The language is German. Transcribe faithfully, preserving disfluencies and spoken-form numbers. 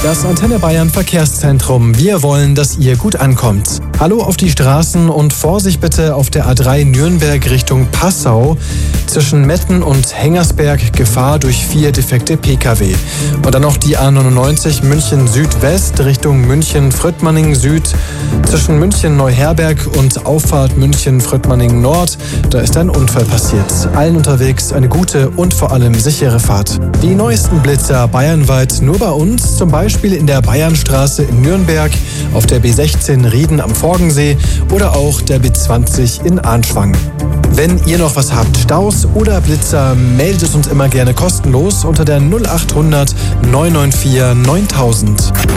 Das Antenne Bayern Verkehrszentrum. Wir wollen, dass ihr gut ankommt. Hallo auf die Straßen und Vorsicht bitte auf der A drei Nürnberg Richtung Passau. Zwischen Metten und Hengersberg Gefahr durch vier defekte Pkw. Und dann noch die A neunundneunzig München Südwest Richtung München Fröttmanning Süd. Zwischen München Neuherberg und Auffahrt München Fröttmanning Nord. Da ist ein Unfall passiert. Allen unterwegs eine gute und vor allem sichere Fahrt. Die neuesten Blitzer bayernweit nur bei uns, zum Beispiel in der Bayernstraße in Nürnberg, auf der B sechzehn Rieden am Forgensee oder auch der B zwanzig in Arnschwang. Wenn ihr noch was habt, Staus oder Blitzer, meldet es uns immer gerne kostenlos unter der null acht hundert neun neun vier neuntausend.